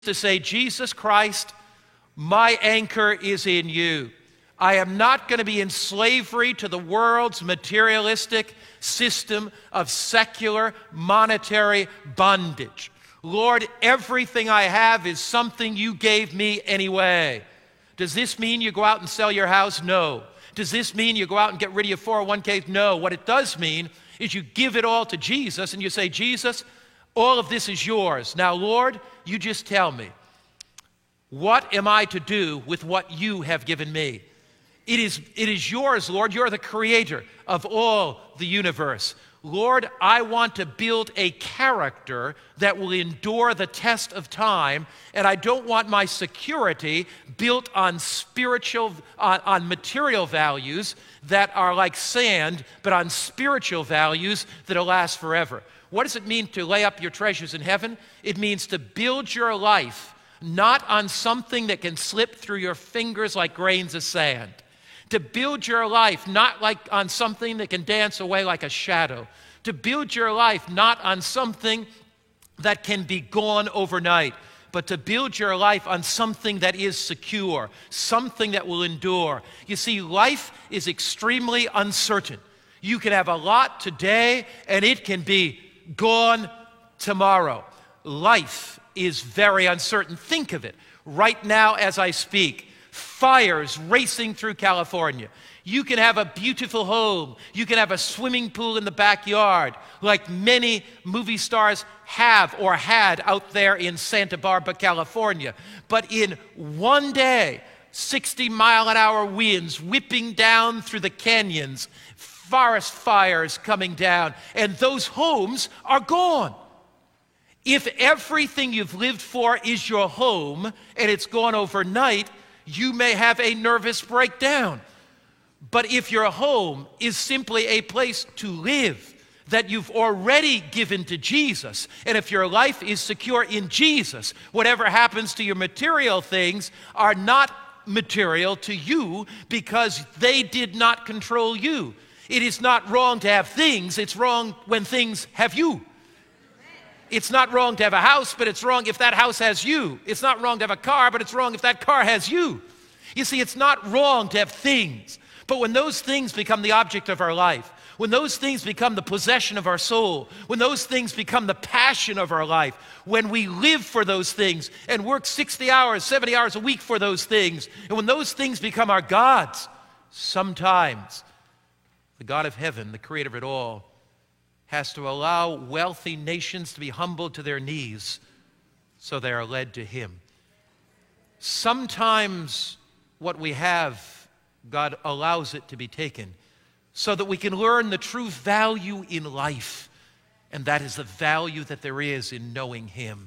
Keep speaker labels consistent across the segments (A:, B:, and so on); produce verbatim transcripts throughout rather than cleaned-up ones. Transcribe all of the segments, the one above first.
A: to say, Jesus Christ, my anchor is in you. I am not going to be in slavery to the world's materialistic system of secular monetary bondage. Lord, everything I have is something you gave me anyway. Does this mean you go out and sell your house? No. Does this mean you go out and get rid of your four oh one k? No. What it does mean is you give it all to Jesus and you say, Jesus, all of this is yours. Now, Lord, you just tell me, what am I to do with what you have given me? It is, it is yours, Lord. You're the creator of all the universe. Lord, I want to build a character that will endure the test of time, and I don't want my security built on spiritual, on, on material values that are like sand, but on spiritual values that'll last forever. What does it mean to lay up your treasures in heaven? It means to build your life not on something that can slip through your fingers like grains of sand. To build your life not like on something that can dance away like a shadow. To build your life not on something that can be gone overnight, but to build your life on something that is secure, something that will endure. You see, life is extremely uncertain. You can have a lot today, and it can be gone tomorrow. Life is very uncertain. Think of it. Right now as I speak, fires racing through California. You can have a beautiful home. You can have a swimming pool in the backyard, like many movie stars have or had out there in Santa Barbara, California. But in one day, sixty mile an hour winds whipping down through the canyons, forest fires coming down, and those homes are gone. If everything you've lived for is your home and it's gone overnight, you may have a nervous breakdown. But if your home is simply a place to live that you've already given to Jesus, and if your life is secure in Jesus, whatever happens to your material things are not material to you because they did not control you. It is not wrong to have things, it's wrong when things have you. It's not wrong to have a house, but it's wrong if that house has you. It's not wrong to have a car, but it's wrong if that car has you. You see, it's not wrong to have things. But when those things become the object of our life, when those things become the possession of our soul, when those things become the passion of our life, when we live for those things and work sixty hours, seventy hours a week for those things, and when those things become our gods, sometimes the God of heaven, the creator of it all, has to allow wealthy nations to be humbled to their knees so they are led to him. Sometimes what we have, God allows it to be taken so that we can learn the true value in life, and that is the value that there is in knowing him.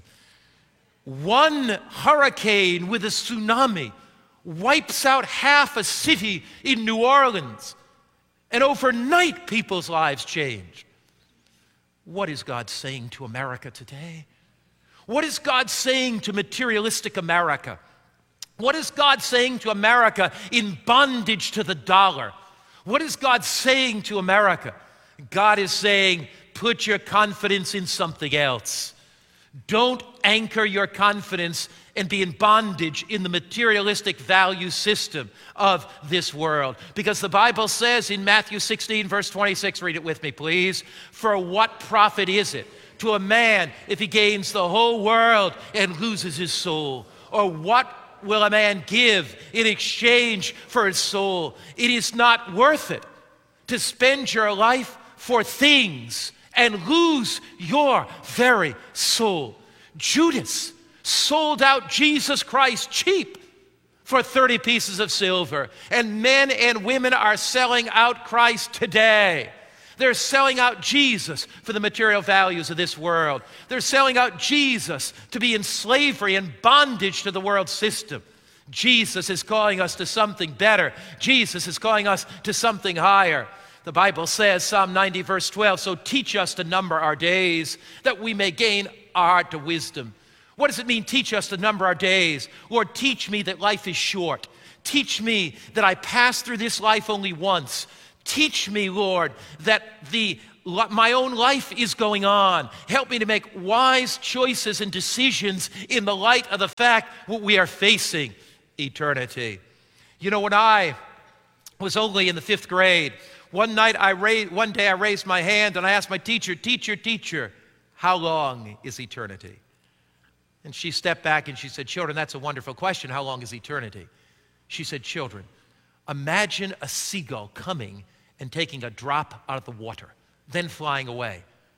A: One hurricane with a tsunami wipes out half a city in New Orleans, and overnight people's lives change. What is God saying to America today? What is God saying to materialistic America? What is God saying to America in bondage to the dollar? What is God saying to America? God is saying, put your confidence in something else. Don't anchor your confidence and be in bondage in the materialistic value system of this world. Because the Bible says in Matthew sixteen, verse twenty-six, read it with me, please. For what profit is it to a man if he gains the whole world and loses his soul? Or what will a man give in exchange for his soul? It is not worth it to spend your life for things and lose your very soul. Judas sold out Jesus Christ cheap for thirty pieces of silver. And men and women are selling out Christ today. They're selling out Jesus for the material values of this world. They're selling out Jesus to be in slavery and bondage to the world system. Jesus is calling us to something better. Jesus is calling us to something higher. The Bible says, Psalm ninety, verse twelve, so teach us to number our days, that we may gain our heart to wisdom. What does it mean, teach us to number our days? Lord, teach me that life is short. Teach me that I pass through this life only once. Teach me, Lord, that the my own life is going on. Help me to make wise choices and decisions in the light of the fact that we are facing eternity. You know, when I was only in the fifth grade, one night I raised, one day I raised my hand and I asked my teacher, teacher, teacher, how long is eternity? And she stepped back and she said, children, that's a wonderful question. How long is eternity? She said, children, imagine a seagull coming and taking a drop out of the water, then flying away.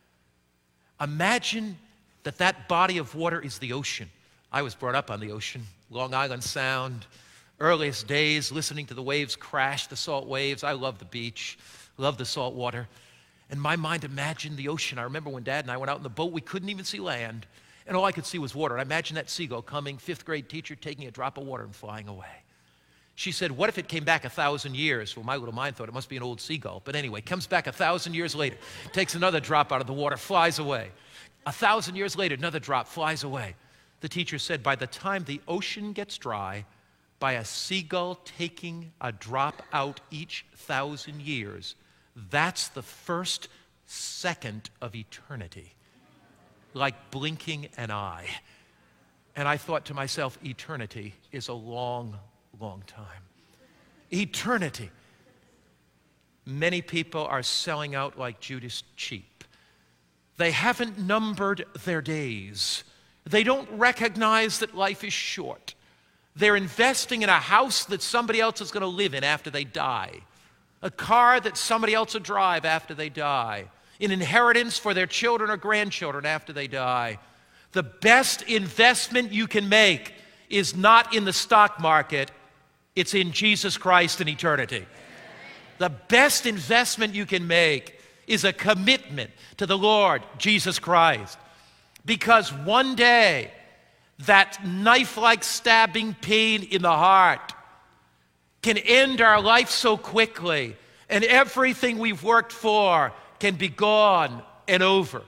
A: Imagine that that body of water is the ocean. I was brought up on the ocean, Long Island Sound, earliest days, listening to the waves crash, the salt waves. I love the beach, love the salt water. And my mind imagined the ocean. I remember when Dad and I went out in the boat, we couldn't even see land. And all I could see was water. I imagined that seagull coming, fifth grade teacher taking a drop of water and flying away. She said, what if it came back a thousand years? Well, my little mind thought it must be an old seagull. But anyway, comes back a thousand years later, takes another drop out of the water, flies away. A thousand years later, another drop, flies away. The teacher said, by the time the ocean gets dry, by a seagull taking a drop out each thousand years, that's the first second of eternity. Like blinking an eye. And I thought to myself, eternity is a long, long time. Eternity. Many people are selling out like Judas cheap. They haven't numbered their days. They don't recognize that life is short. They're investing in a house that somebody else is going to live in after they die. A car that somebody else will drive after they die. An inheritance for their children or grandchildren after they die. The best investment you can make is not in the stock market, it's in Jesus Christ and eternity. The best investment you can make is a commitment to the Lord Jesus Christ. Because one day, that knife-like stabbing pain in the heart can end our life so quickly, and everything we've worked for can be gone and over.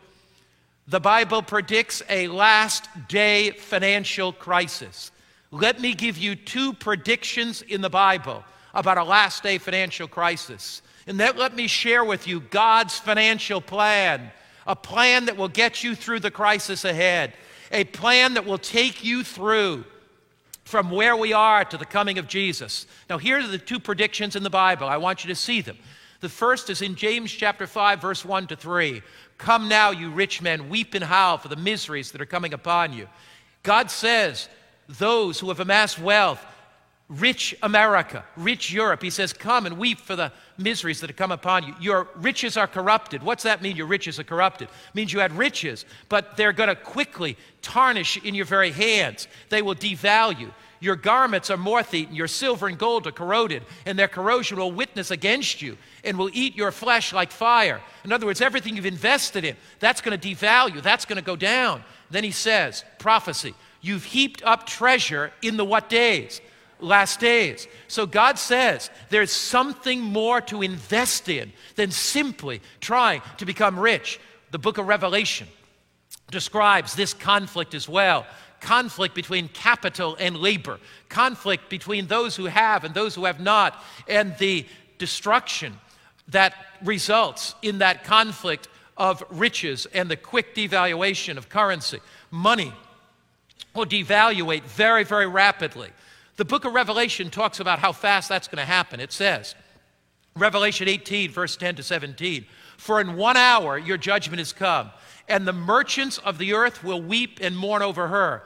A: The Bible predicts a last day financial crisis. Let me give you two predictions in the Bible about a last day financial crisis. And then let me share with you God's financial plan, a plan that will get you through the crisis ahead, a plan that will take you through from where we are to the coming of Jesus. Now, here are the two predictions in the Bible. I want you to see them. The first is in James chapter five, verse one to three. Come now, you rich men, weep and howl for the miseries that are coming upon you. God says, those who have amassed wealth, rich America, rich Europe, he says, come and weep for the miseries that have come upon you. Your riches are corrupted. What's that mean, your riches are corrupted? It means you had riches, but they're going to quickly tarnish in your very hands. They will devalue. Your garments are moth-eaten, your silver and gold are corroded, and their corrosion will witness against you and will eat your flesh like fire. In other words, everything you've invested in, that's going to devalue, that's going to go down. Then he says, prophecy, you've heaped up treasure in the what days? Last days. So God says there's something more to invest in than simply trying to become rich. The book of Revelation describes this conflict as well. Conflict between capital and labor. Conflict between those who have and those who have not. And the destruction that results in that conflict of riches and the quick devaluation of currency. Money will devaluate very, very rapidly. The book of Revelation talks about how fast that's going to happen. It says, Revelation eighteen, verse ten to seventeen, for in one hour your judgment is come, and the merchants of the earth will weep and mourn over her.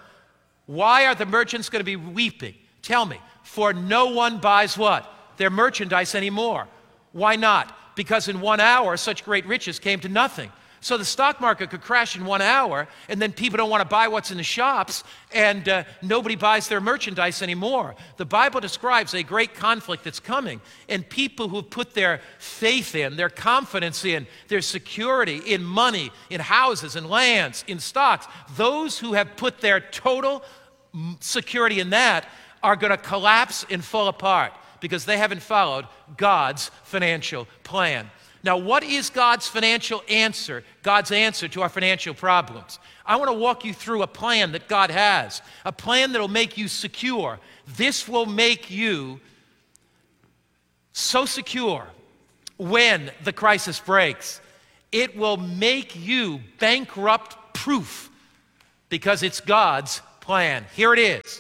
A: Why are the merchants going to be weeping? Tell me. For no one buys what? Their merchandise anymore. Why not? Because in one hour, such great riches came to nothing. So the stock market could crash in one hour, and then people don't want to buy what's in the shops, and uh, nobody buys their merchandise anymore. The Bible describes a great conflict that's coming, and people who put their faith in, their confidence in, their security in money, in houses, in lands, in stocks, those who have put their total security in that are going to collapse and fall apart because they haven't followed God's financial plan. Now, what is God's financial answer, God's answer to our financial problems? I want to walk you through a plan that God has, a plan that will make you secure. This will make you so secure when the crisis breaks. It will make you bankrupt proof because it's God's plan. Here it is.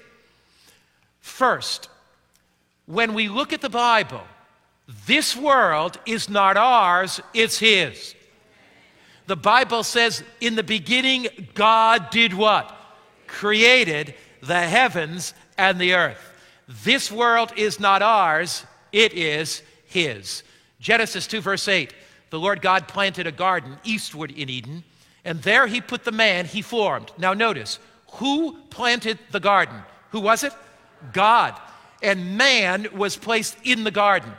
A: First, when we look at the Bible, this world is not ours, it's His. The Bible says, in the beginning, God did what? Created the heavens and the earth. This world is not ours, it is His. Genesis two, verse eight, the Lord God planted a garden eastward in Eden, and there He put the man He formed. Now notice, who planted the garden? Who was it? God. And man was placed in the garden.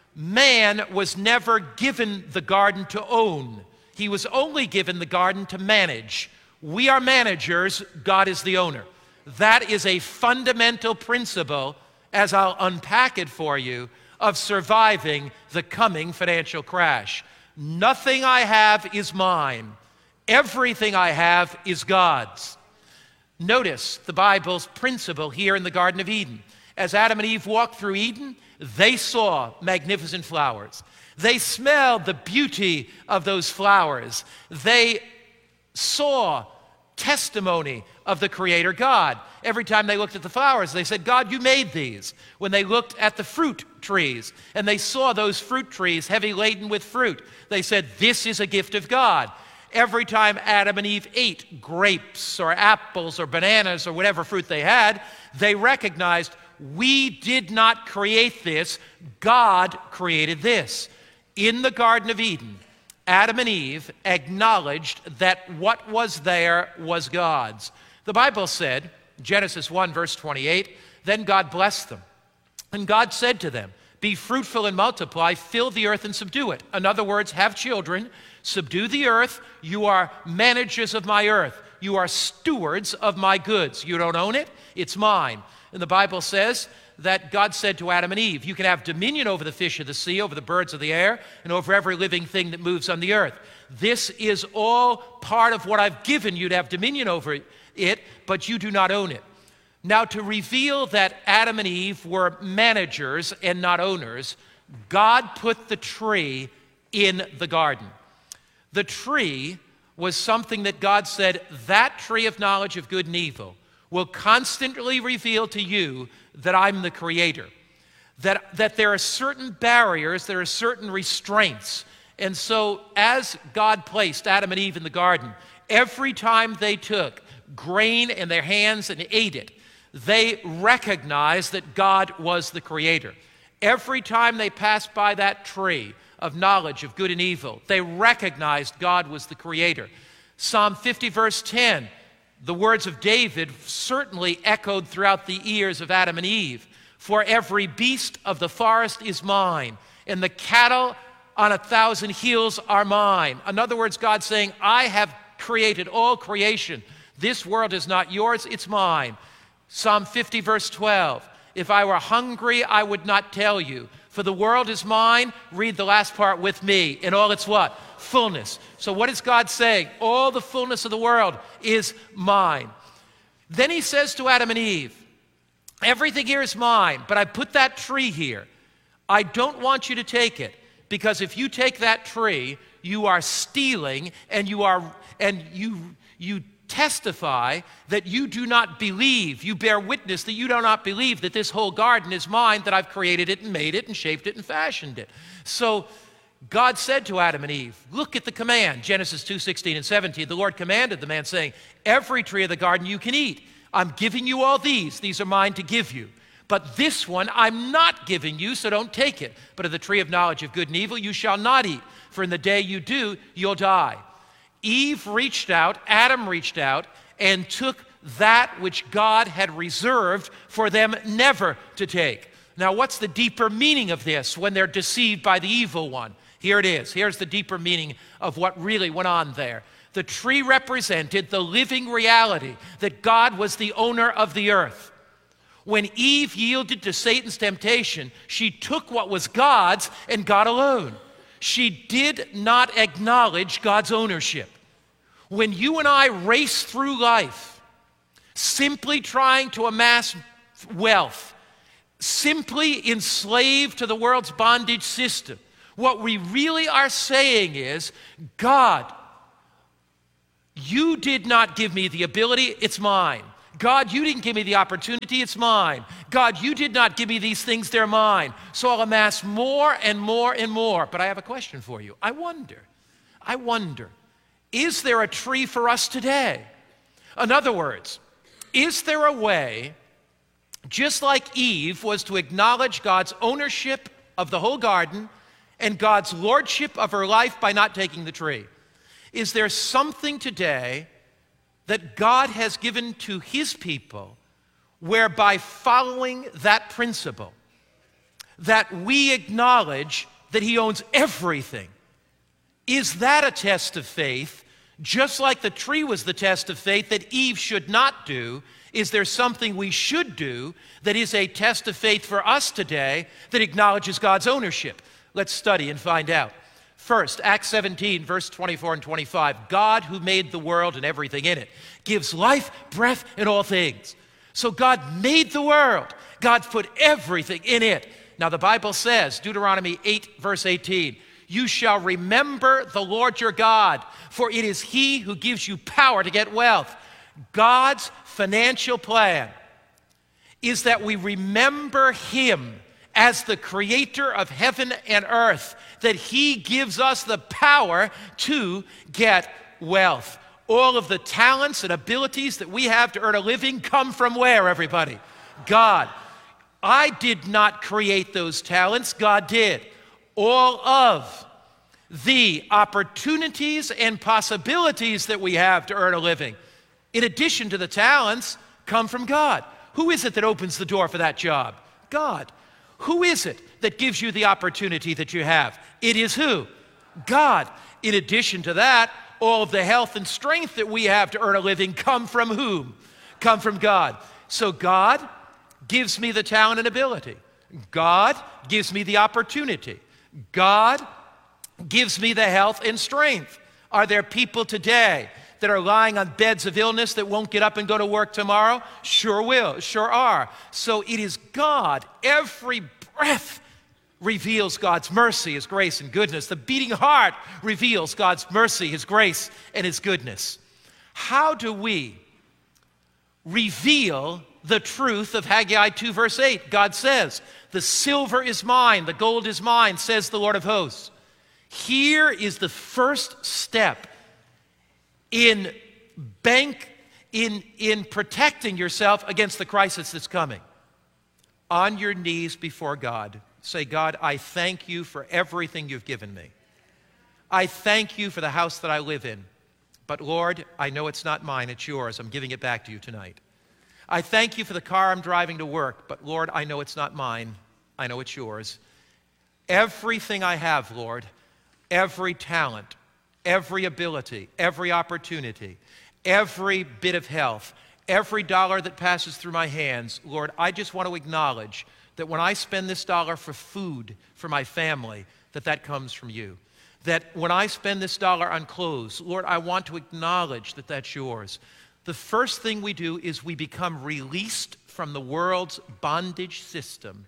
A: Man was never given the garden to own. He was only given the garden to manage. We are managers, God is the owner. That is a fundamental principle, as I'll unpack it for you, of surviving the coming financial crash. Nothing I have is mine. Everything I have is God's. Notice the Bible's principle here in the Garden of Eden. As Adam and Eve walked through Eden, they saw magnificent flowers. They smelled the beauty of those flowers. They saw testimony of the Creator God. Every time they looked at the flowers, they said, God, you made these. When they looked at the fruit trees and they saw those fruit trees heavy laden with fruit, they said, this is a gift of God. Every time Adam and Eve ate grapes or apples or bananas or whatever fruit they had, they recognized, we did not create this, God created this. In the Garden of Eden, Adam and Eve acknowledged that what was there was God's. The Bible said, Genesis one, verse twenty-eight, then God blessed them. And God said to them, be fruitful and multiply, fill the earth and subdue it. In other words, have children, subdue the earth. You are managers of my earth. You are stewards of my goods. You don't own it, it's mine. And the Bible says that God said to Adam and Eve, you can have dominion over the fish of the sea, over the birds of the air, and over every living thing that moves on the earth. This is all part of what I've given you to have dominion over it, but you do not own it. Now, to reveal that Adam and Eve were managers and not owners, God put the tree in the garden. The tree was something that God said, that tree of knowledge of good and evil will constantly reveal to you that I'm the Creator, that, that there are certain barriers, there are certain restraints. And so as God placed Adam and Eve in the garden, every time they took grain in their hands and ate it, they recognized that God was the Creator. Every time they passed by that tree of knowledge of good and evil, they recognized God was the Creator. Psalm fifty, verse ten, the words of David certainly echoed throughout the ears of Adam and Eve. For every beast of the forest is mine, and the cattle on a thousand hills are mine. In other words, God saying, I have created all creation. This world is not yours, it's mine. Psalm fifty, verse twelve, if I were hungry, I would not tell you. For the world is mine, read the last part with me, in all its what? Fullness. So what is God saying? All the fullness of the world is mine. Then he says to Adam and Eve, everything here is mine, but I put that tree here. I don't want you to take it, because if you take that tree, you are stealing and you are and you you testify that you do not believe, you bear witness that you do not believe that this whole garden is mine, that I've created it and made it and shaped it and fashioned it. So God said to Adam and Eve, look at the command, Genesis two, sixteen and seventeen. The Lord commanded the man, saying, every tree of the garden you can eat. I'm giving you all these. These are mine to give you. But this one I'm not giving you, so don't take it. But of the tree of knowledge of good and evil you shall not eat, for in the day you do, you'll die. Eve reached out, Adam reached out, and took that which God had reserved for them never to take. Now, what's the deeper meaning of this when they're deceived by the evil one? Here it is. Here's the deeper meaning of what really went on there. The tree represented the living reality that God was the owner of the earth. When Eve yielded to Satan's temptation, she took what was God's and God alone. She did not acknowledge God's ownership. When you and I race through life, simply trying to amass wealth, simply enslaved to the world's bondage system, What we really are saying is, God, you did not give me the ability, it's mine. God, you didn't give me the opportunity, it's mine. God, you did not give me these things, they're mine. So I'll amass more and more and more. But I have a question for you. I wonder, I wonder, is there a tree for us today? In other words, is there a way, just like Eve was to acknowledge God's ownership of the whole garden and God's lordship of her life by not taking the tree, is there something today that God has given to his people whereby following that principle, that we acknowledge that he owns everything? Is that a test of faith? Just like the tree was the test of faith that Eve should not do, is there something we should do that is a test of faith for us today that acknowledges God's ownership? Let's study and find out. First, Acts seventeen, verse twenty-four and twenty-five. God, who made the world and everything in it, gives life, breath, and all things. So God made the world. God put everything in it. Now the Bible says, Deuteronomy eight, verse eighteen, you shall remember the Lord your God, for it is he who gives you power to get wealth. God's financial plan is that we remember him as the creator of heaven and earth, that he gives us the power to get wealth. All of the talents and abilities that we have to earn a living come from where, everybody? God. I did not create those talents, God did. All of the opportunities and possibilities that we have to earn a living, in addition to the talents, come from God. Who is it that opens the door for that job? God. Who is it that gives you the opportunity that you have? It is who? God. In addition to that, all of the health and strength that we have to earn a living come from whom? Come from God. So God gives me the talent and ability. God gives me the opportunity. God gives me the health and strength. Are there people today that are lying on beds of illness that won't get up and go to work tomorrow? Sure will, sure are. So it is God. Every breath reveals God's mercy, his grace, and goodness. The beating heart reveals God's mercy, his grace, and his goodness. How do we reveal the truth of Haggai two, verse eight? God says, the silver is mine, the gold is mine, says the Lord of hosts. Here is the first step in bank, in, in protecting yourself against the crisis that's coming. On your knees before God, say, God, I thank you for everything you've given me. I thank you for the house that I live in. But Lord, I know it's not mine, it's yours. I'm giving it back to you tonight. I thank you for the car I'm driving to work, but Lord, I know it's not mine. I know it's yours. Everything I have, Lord, every talent, every ability, every opportunity, every bit of health, every dollar that passes through my hands, Lord, I just want to acknowledge that when I spend this dollar for food for my family, that that comes from you. That when I spend this dollar on clothes, Lord, I want to acknowledge that that's yours. The first thing we do is we become released from the world's bondage system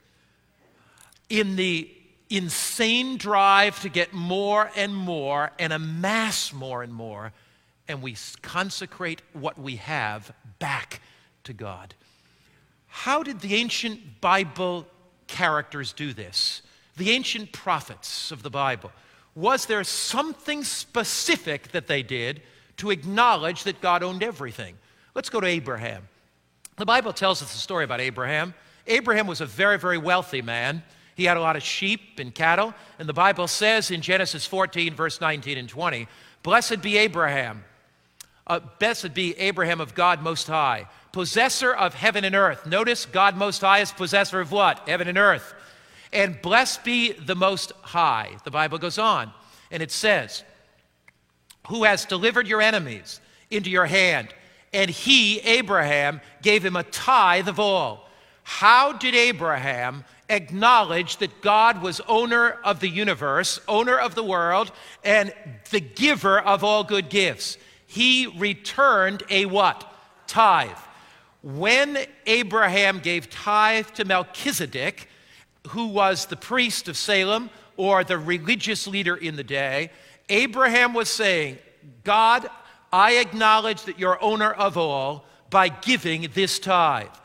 A: in the insane drive to get more and more and amass more and more, and we consecrate what we have back to God. How did the ancient Bible characters do this? The ancient prophets of the Bible. Was there something specific that they did to acknowledge that God owned everything? Let's go to Abraham. The Bible tells us a story about Abraham. Abraham was a very, very wealthy man. He had a lot of sheep and cattle, and the Bible says in Genesis fourteen, verse nineteen and twenty, blessed be Abraham, uh, blessed be Abraham of God Most High, possessor of heaven and earth. Notice God Most High is possessor of what? Heaven and earth. And blessed be the Most High. The Bible goes on, and it says, who has delivered your enemies into your hand, and he, Abraham, gave him a tithe of all. How did Abraham acknowledge that God was owner of the universe, owner of the world, and the giver of all good gifts? He returned a what? Tithe. When Abraham gave tithe to Melchizedek, who was the priest of Salem, or the religious leader in the day. Abraham was saying, God, I acknowledge that you're owner of all by giving this tithe.